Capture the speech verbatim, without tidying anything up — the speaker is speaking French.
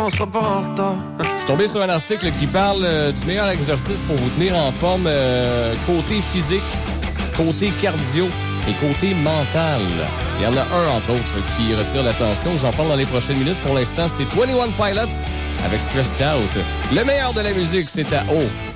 on sera pas en retard. Je suis tombé sur un article qui parle euh, du meilleur exercice pour vous tenir en forme euh, côté physique, côté cardio et côté mental. Il y en a un, entre autres, qui retire l'attention. J'en parle dans les prochaines minutes. Pour l'instant, c'est vingt et un Pilots avec Stressed Out. Le meilleur de la musique, c'est à O.